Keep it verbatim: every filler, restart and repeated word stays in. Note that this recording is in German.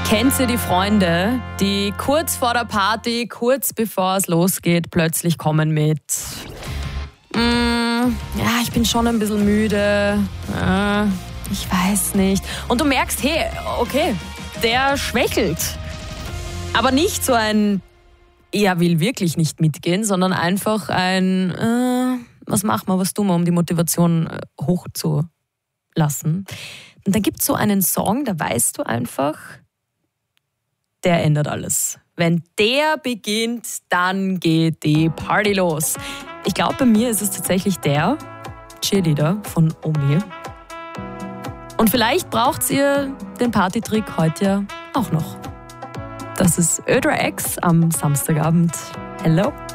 Kennt ihr die Freunde, die kurz vor der Party, kurz bevor es losgeht, plötzlich kommen mit mm, ja, ich bin schon ein bisschen müde, äh, ich weiß nicht. Und du merkst, hey, okay, der schwächelt. Aber nicht so ein, er will wirklich nicht mitgehen, sondern einfach ein, äh, was machen wir, was tun wir, um die Motivation hochzulassen. Und dann gibt es so einen Song, da weißt du einfach, der ändert alles. Wenn der beginnt, dann geht die Party los. Ich glaube, bei mir ist es tatsächlich der Cheerleader von Omi. Und vielleicht braucht ihr den Partytrick heute ja auch noch. Das ist Ödra X am Samstagabend. Hello.